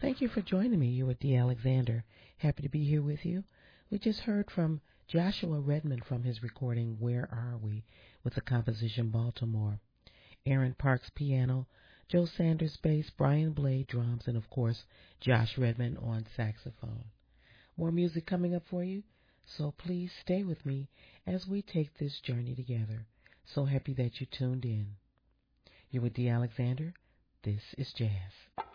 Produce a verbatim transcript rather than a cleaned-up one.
Thank you for joining me. You're with Dee Alexander. Happy to be here with you. We just heard from Joshua Redman from his recording, Where Are We?, with the composition Baltimore. Aaron Parks piano, Joe Sanders bass, Brian Blade drums, and of course, Josh Redman on saxophone. More music coming up for you, so please stay with me as we take this journey together. So happy that you tuned in. You're with Dee Alexander. This is Jazz.